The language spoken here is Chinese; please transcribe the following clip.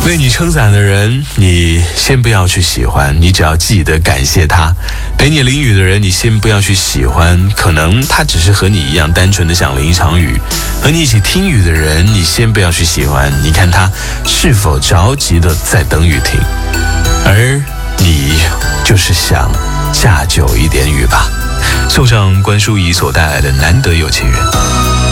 为你撑伞的人，你先不要去喜欢，你只要记得感谢他；陪你淋雨的人，你先不要去喜欢，可能他只是和你一样单纯的想淋一场雨；和你一起听雨的人，你先不要去喜欢，你看他是否着急的在等雨停，而你就是想下久一点雨吧。送上关淑怡所带来的《难得有情人》。